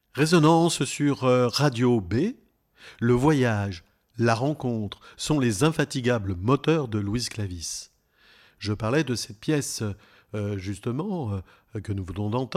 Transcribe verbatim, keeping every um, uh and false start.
Résonance sur euh, Radio B. Le voyage, la rencontre sont les infatigables moteurs de Louise Clavis. Je parlais de cette pièce, euh, justement, euh, que nous venons d'entendre.